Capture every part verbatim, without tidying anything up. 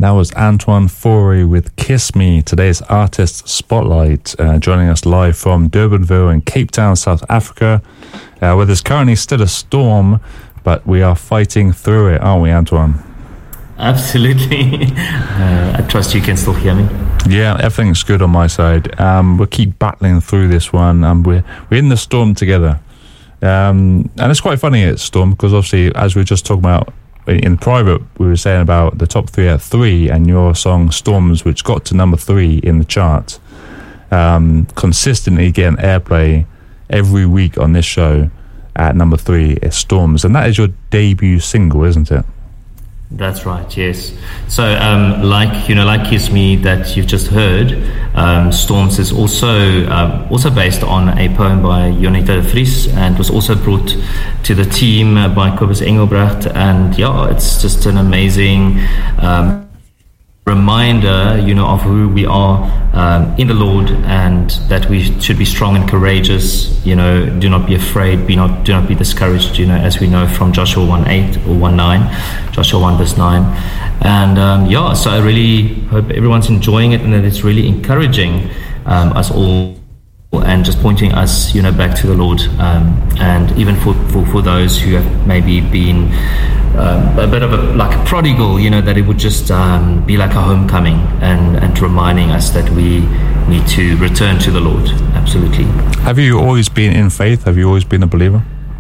That was Antoine Forey with Kiss Me, today's Artist Spotlight, uh, joining us live from Durbanville in Cape Town, South Africa, uh, where there's currently still a storm, but we are fighting through it, aren't we, Antoine? Absolutely. uh, I trust you can still hear me. Yeah, everything's good on my side. Um, we'll keep battling through this one, and we're, we're in the storm together. Um, and it's quite funny at Storm, because obviously, as we were just talking about, in private, we were saying about the top three at three, and your song Storms, which got to number three in the chart, um, consistently getting airplay every week on this show at number three is Storms, and that is your debut single, isn't it? That's right, yes. So, um, like you know, like Kiss Me that you've just heard, um, Storms is also um, also based on a poem by Jonita de Vries, and was also brought to the team uh, by Kobus Engelbrecht. And yeah, it's just an amazing um, reminder, you know, of who we are um, in the Lord, and that we should be strong and courageous. You know, do not be afraid. Be not, do not be discouraged. You know, as we know from Joshua one eight or one nine, Joshua one verse nine, and um, yeah. So I really hope everyone's enjoying it, and that it's really encouraging um, us all, and just pointing us, you know, back to the Lord. Um, and even for, for for those who have maybe been Um, a bit of a like a prodigal, you know, that it would just um, be like a homecoming, and, and reminding us that we need to return to the Lord. Absolutely. Have you always been in faith? Have you always been a believer?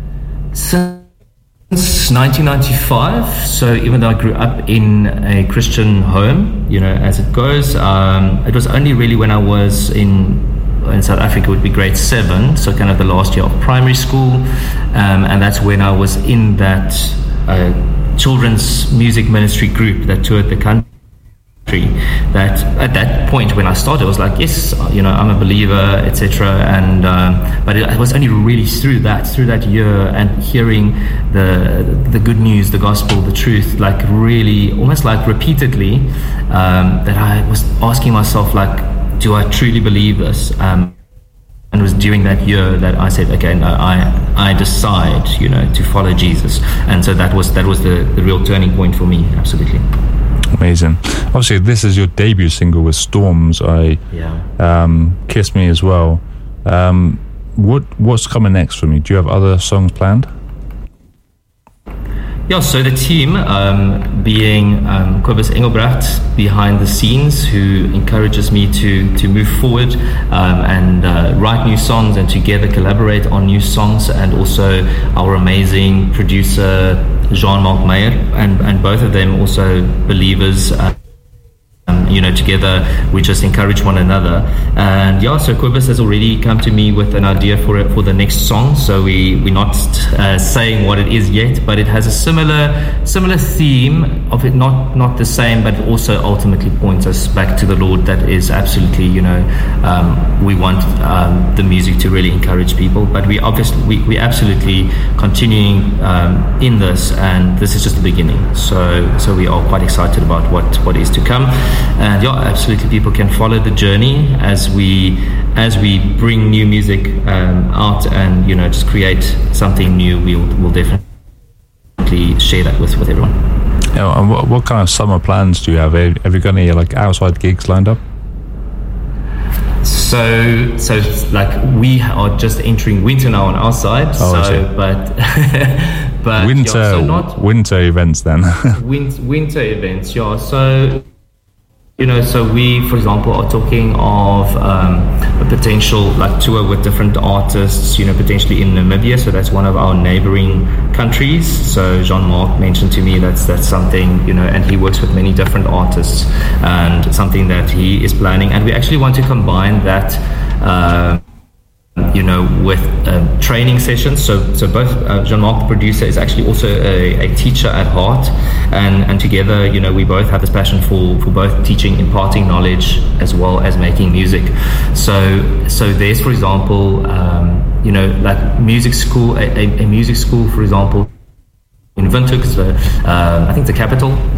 Since nineteen ninety-five. So even though I grew up in a Christian home, you know, as it goes, um, it was only really when I was in in South Africa, it would be grade seven, so kind of the last year of primary school, um, and that's when I was in that Uh, children's music ministry group that toured the country. That at that point when I started, I was like, yes, you know, I'm a believer, et cetera. And um, but it, it was only really through that, through that year, and hearing the the good news, the gospel, the truth, like really, almost like repeatedly, um, that I was asking myself, like, do I truly believe this? Um, And it was during that year that I said, okay, no, I I decide, you know, to follow Jesus. And so that was that was the, the real turning point for me, absolutely. Amazing. Obviously, this is your debut single with Storms. I yeah. um, Kiss Me as well. Um, what what's coming next for me? Do you have other songs planned? Yeah, so the team, um, being um, Kobus Engelbrecht behind the scenes, who encourages me to to move forward um, and uh, write new songs, and together collaborate on new songs, and also our amazing producer Jean-Marc Meyer, and, and both of them also believers. Uh, Um, you know, together we just encourage one another. And yeah, so Kobus has already come to me with an idea for it for the next song. So we we're not uh, saying what it is yet, but it has a similar similar theme of it, not not the same, but also ultimately points us back to the Lord. That is absolutely, you know, um, we want um, the music to really encourage people, but we obviously we we absolutely continuing um, in this, and this is just the beginning. So so we are quite excited about what what is to come. And yeah, absolutely, people can follow the journey as we as we bring new music um, out, and you know, just create something new. We'll we'll definitely share that with, with everyone. Yeah, and what, what kind of summer plans do you have? Have you got any like outside gigs lined up? So so like we are just entering winter now on our side. Oh, so but but winter yeah, so not winter events then. winter winter events, yeah. So. You know, so we, for example, are talking of um, a potential like tour with different artists, you know, potentially in Namibia. So that's one of our neighboring countries. So Jean-Marc mentioned to me that's that's something, you know, and he works with many different artists, and something that he is planning. And we actually want to combine that, uh, you know, with um, training sessions. So so both uh, Jean-Marc, the producer, is actually also a, a teacher at heart, and and together, you know, we both have this passion for for both teaching, imparting knowledge, as well as making music. So so there's, for example, um, you know, like music school, a, a, a music school, for example, in Windhoek, so, um, I think the capital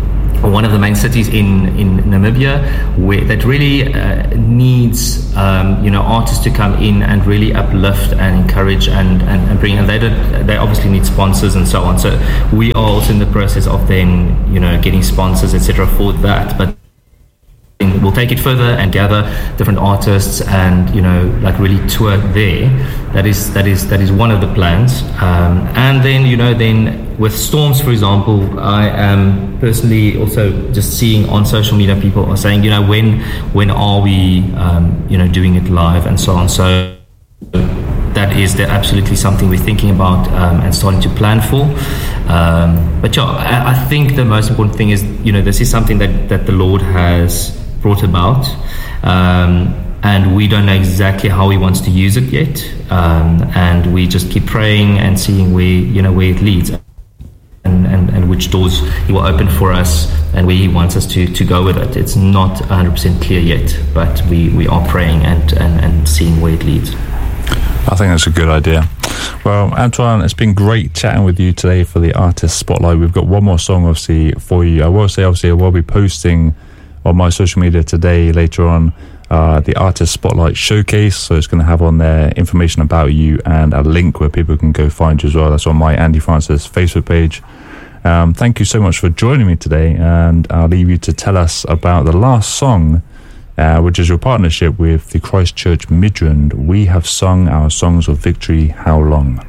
one of the main cities in, in Namibia, where that really uh, needs um, you know artists to come in and really uplift and encourage and, and, and bring. And they did, they obviously need sponsors and so on. So we are also in the process of then you know getting sponsors, et cetera, for that. But we'll take it further and gather different artists and you know like really tour there. That is that is that is one of the plans. Um, and then you know then with Storms, for example, I am personally also just seeing on social media people are saying you know when when are we um, you know doing it live and so on. So that is the, absolutely something we're thinking about um, and starting to plan for. Um, but yeah, I, I think the most important thing is you know this is something that that the Lord has brought about, um, and we don't know exactly how he wants to use it yet, um, and we just keep praying and seeing where you know where it leads, and, and, and which doors he will open for us and where he wants us to, to go with it. It's not one hundred percent clear yet, but we, we are praying and, and, and seeing where it leads. I think that's a good idea. Well, Antoine, it's been great chatting with you today for the Artist Spotlight. We've got one more song, obviously, for you. I will say, obviously, I will be posting on my social media today, later on, uh, the Artist Spotlight Showcase. So it's going to have on there information about you and a link where people can go find you as well. That's on my Andy Francis Facebook page. Um, thank you so much for joining me today, and I'll leave you to tell us about the last song, uh, which is your partnership with the Christchurch Midrand. We have sung our songs of victory, how long?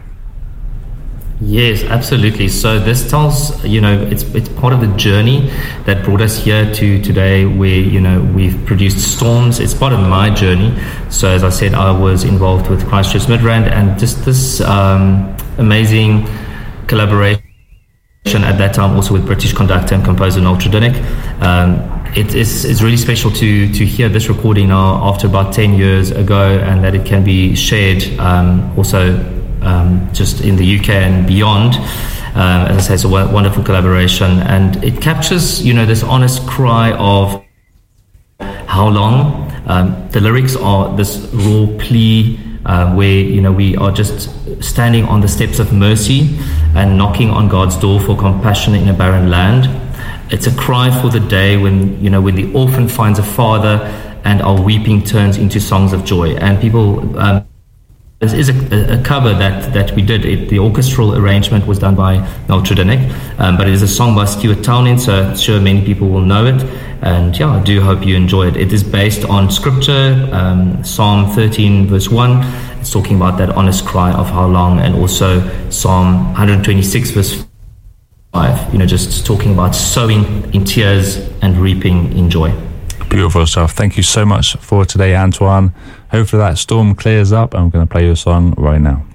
Yes, absolutely. So this tells, you know, it's it's part of the journey that brought us here to today, where, you know, we've produced Storms. It's part of my journey. So as I said, I was involved with Christchurch Midrand, and just this um, amazing collaboration at that time also with British conductor and composer Noel Tredinnick. Um, it is it's really special to to hear this recording now after about ten years ago, and that it can be shared um, also Um, just in the U K and beyond. Uh, as I say, it's a w- wonderful collaboration, and it captures, you know, this honest cry of how long. Um, the lyrics are this raw plea uh, where, you know, we are just standing on the steps of mercy and knocking on God's door for compassion in a barren land. It's a cry for the day when, you know, when the orphan finds a father and our weeping turns into songs of joy. And people... Um, This is a, a cover that, that we did. It, the orchestral arrangement was done by Noel Tredinnick, um, but it is a song by Stuart Townend, so I'm sure many people will know it. And yeah, I do hope you enjoy it. It is based on scripture, um, Psalm thirteen verse one. It's talking about that honest cry of how long, and also Psalm one twenty-six verse five, you know, just talking about sowing in tears and reaping in joy. Beautiful stuff. Thank you so much for today, Antoine. Hopefully that storm clears up, and I'm going to play your song right now.